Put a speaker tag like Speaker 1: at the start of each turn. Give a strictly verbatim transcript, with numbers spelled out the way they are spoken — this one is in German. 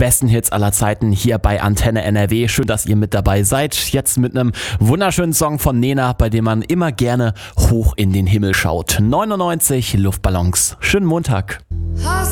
Speaker 1: besten Hits aller Zeiten hier bei Antenne N R W. Schön, dass ihr mit dabei seid. Jetzt mit einem wunderschönen Song von Nena, bei dem man immer gerne hoch in den Himmel schaut. neunundneunzig Luftballons. Schönen Montag.